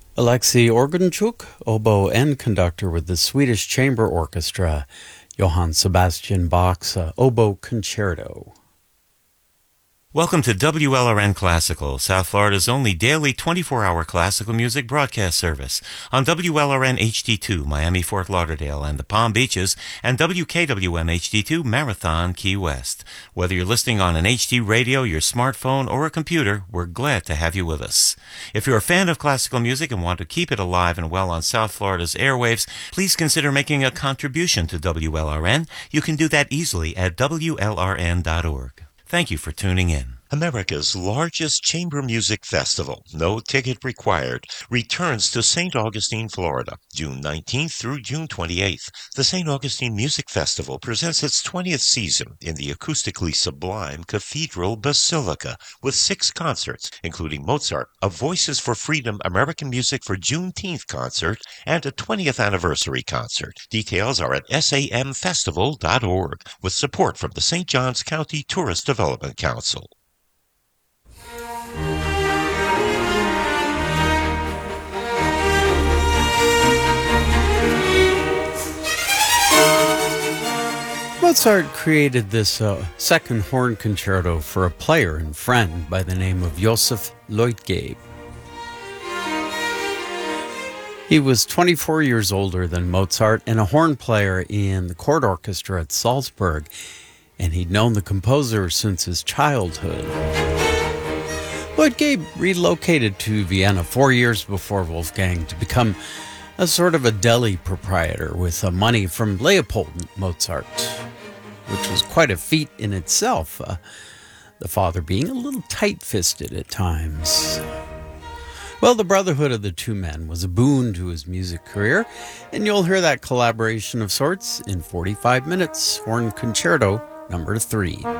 Alexei Orgunchuk, oboe and conductor with the Swedish Chamber Orchestra, Johann Sebastian Bach's Oboe Concerto. Welcome to WLRN Classical, South Florida's only daily 24-hour classical music broadcast service on WLRN HD2, Miami, Fort Lauderdale, and the Palm Beaches, and WKWM HD2, Marathon, Key West. Whether you're listening on an HD radio, your smartphone, or a computer, we're glad to have you with us. If you're a fan of classical music and want to keep it alive and well on South Florida's airwaves, please consider making a contribution to WLRN. You can do that easily at WLRN.org. Thank you for tuning in. America's largest chamber music festival, no ticket required, returns to St. Augustine, Florida, June 19th through June 28th. The St. Augustine Music Festival presents its 20th season in the acoustically sublime Cathedral Basilica with 6 concerts, including Mozart, a Voices for Freedom American Music for Juneteenth concert, and a 20th anniversary concert. Details are at samfestival.org with support from the St. Johns County Tourist Development Council. Mozart created this second horn concerto for a player and friend by the name of Joseph Leutgeb. He was 24 years older than Mozart and a horn player in the court orchestra at Salzburg, and he'd known the composer since his childhood. Leutgeb relocated to Vienna 4 years before Wolfgang to become a sort of a deli proprietor with money from Leopold Mozart, which was quite a feat in itself, the father being a little tight-fisted at times. Well, the brotherhood of the two men was a boon to his music career, and you'll hear that collaboration of sorts in 45 minutes, Horn Concerto number 3.